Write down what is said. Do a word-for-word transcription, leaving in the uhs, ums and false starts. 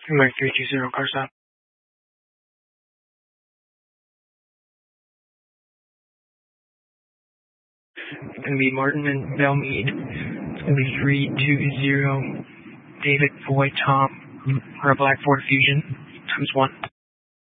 Runway three two zero, car stop. It's going to be Martin and Belmead. It's going to be three two zero, David, Boy, Tom, or a Black Ford Fusion. Who's one?